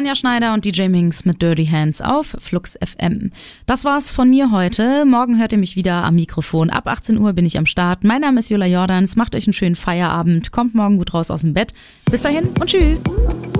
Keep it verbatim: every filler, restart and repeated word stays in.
Sonja Schneider und D J Minx mit Dirty Hands auf Flux F M. Das war's von mir heute. Morgen hört ihr mich wieder am Mikrofon. Ab achtzehn Uhr bin ich am Start. Mein Name ist Jula Jordans. Macht euch einen schönen Feierabend. Kommt morgen gut raus aus dem Bett. Bis dahin und tschüss.